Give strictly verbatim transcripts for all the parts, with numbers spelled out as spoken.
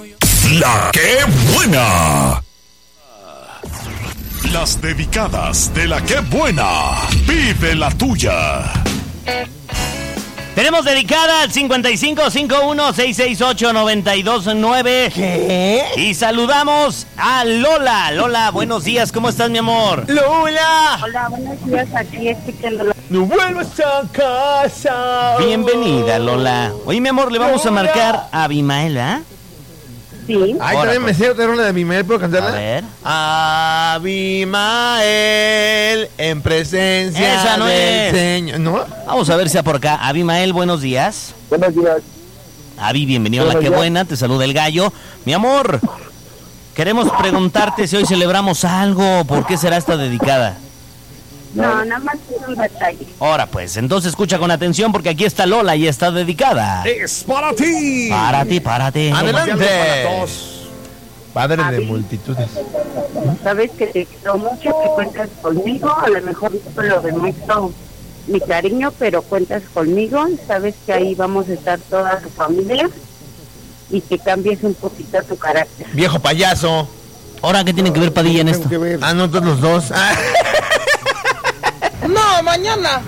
La que buena. Las dedicadas de la que buena. Vive la tuya. Tenemos dedicada al cincuenta y cinco cincuenta y uno seiscientos sesenta y ocho noventa y dos nueve. ¿Qué? Y saludamos a Lola. Lola, buenos días, ¿cómo estás, mi amor? ¡Lola! Hola, buenos días, aquí escuchando. ¡No vuelvas a casa! Bienvenida, Lola. Oye, mi amor, le vamos a marcar a Abimael, ¿ah? Sí. Ay, Ahora, también me pues. sé otra rola de Abimael, ¿puedo cantarla? A ver. Abimael, en presencia Esa no del es. Señor. ¿No? Vamos a ver si por acá. Abimael, buenos días. Buenos días. Abi, bienvenido a La Buenos Que días. Buena, te saluda el gallo. Mi amor, queremos preguntarte si hoy celebramos algo, ¿por qué será esta dedicada? No, nada más es un detalle. Ahora pues, entonces escucha con atención porque aquí está Lola y está dedicada. Es para ti. Párate, párate. ¡Adelante! Para todos. Padre de Abi. multitudes. Sabes que te quiero mucho, que cuentas conmigo. A lo mejor no lo demuestro mi cariño, pero cuentas conmigo. Sabes que ahí vamos a estar toda tu familia y que cambies un poquito tu carácter. Viejo payaso. Ahora, ¿qué tiene que ver Padilla en esto? Tengo que ver. Ah, no, todos los dos. Ah. ¡No, mañana!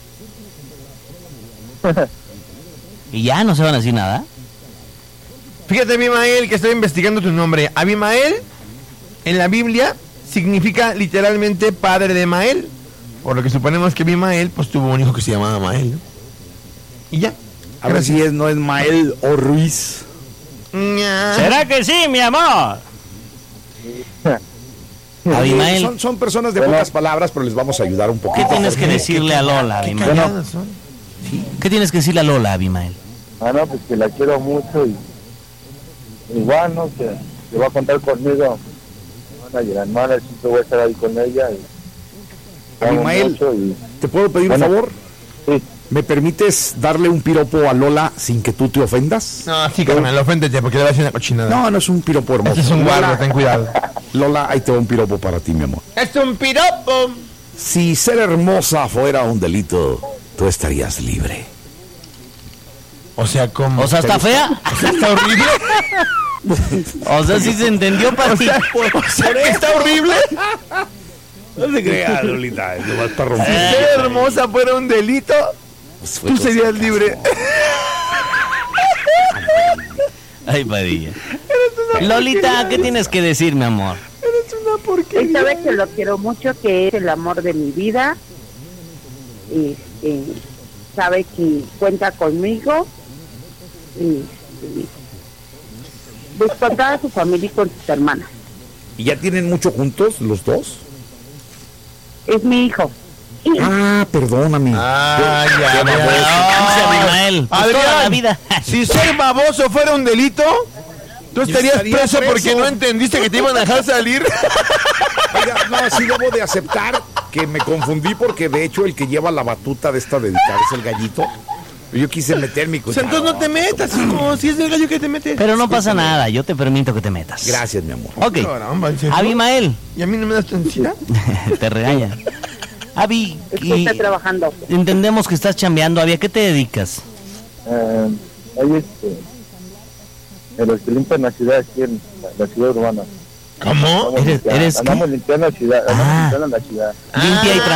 ¿Y ya no se van a decir nada? Fíjate, Abimael, que estoy investigando tu nombre. Abimael, en la Biblia, significa literalmente padre de Mael. Por lo que suponemos que Abimael, pues tuvo un hijo que se llamaba Mael, ¿no? Y ya. A ver si es, no es Mael o Ruiz. Ña. ¿Será que sí, mi amor? Abimael, Son, son personas de Bueno. pocas palabras, pero les vamos a ayudar un ¿qué poquito. tienes que decirle a Lola, ¿Qué Abimael? calladas son? ¿Qué tienes que decirle a Lola, Abimael? Ah, no, pues que la quiero mucho y igual, ¿no? Que, que va a contar conmigo. Van a llegar hermana, siempre voy a estar ahí con ella y amo Abimael. mucho y ¿Te puedo pedir Bueno. un favor? sí, ¿Me permites darle un piropo a Lola sin que tú te ofendas? No, sí, carnal, oféndete porque le va a decir una cochinada. No, no es un piropo hermoso. Este es un guardo, Lola, ten cuidado. Lola, ahí te va un piropo para ti, mi amor. ¡Es un piropo! Si ser hermosa fuera un delito, tú estarías libre. O sea, ¿cómo? O sea, ¿está fea? ¿Está horrible? O sea, ¿sí se entendió, Pati? O sea, ¿está horrible? No se crea, Lolita, eso va a estar Si rompiendo. ser hermosa fuera un delito, tú serías libre. Ay, Padilla. Lolita, ¿qué tienes que decir, mi amor? Él sabe que lo quiero mucho, que es el amor de mi vida. Este, sabe que cuenta conmigo. Y, y, pues con toda su familia y con sus hermanas. ¿Y ya tienen mucho juntos los dos? Es mi hijo. Ah, perdóname. Ah, ya, Dice Abimael, pues Adrián, toda la vida. si ser baboso fuera un delito, tú estarías estaría preso, preso. porque no entendiste que te iban a dejar salir. Oiga, no, sí debo de aceptar que me confundí porque de hecho el que lleva la batuta de esta dedicada es el gallito. Yo quise meter mi O sea, entonces no te metas, hijo, si es el gallo que te metes. Pero no pasa nada, yo te permito que te metas. Gracias, mi amor. Ok. Caramba, ¿en serio? Abimael, ¿Y a mí no me das chancita? te regaña. Abi, Es que y está trabajando. entendemos que estás chambeando. Abi, ¿a qué te dedicas? eh, ahí este, en los que limpian la ciudad aquí en la, la ciudad urbana. ¿Cómo? Andamos ¿Eres- limpiando- eres qué? andamos limpiando la ciudad, andamos Ah. limpiando la ciudad. Limpia y